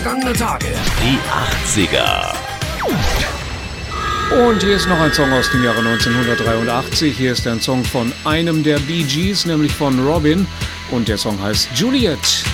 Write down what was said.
Vergangene Tage. Die 80er. Und hier ist noch ein Song aus dem Jahre 1983. Hier ist ein Song von einem der Bee Gees, nämlich von Robin. Und der Song heißt Juliet.